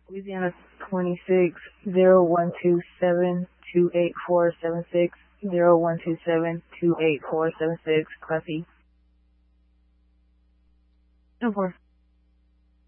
Louisiana 26 0127 28476 0127 28476. Class E. 4.